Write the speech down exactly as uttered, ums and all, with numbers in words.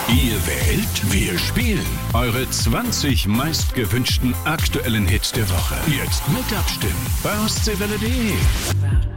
Ihr wählt, wir spielen. Eure zwanzig meistgewünschten aktuellen Hits der Woche. Jetzt mit abstimmen bei Ostseewelle punkt de.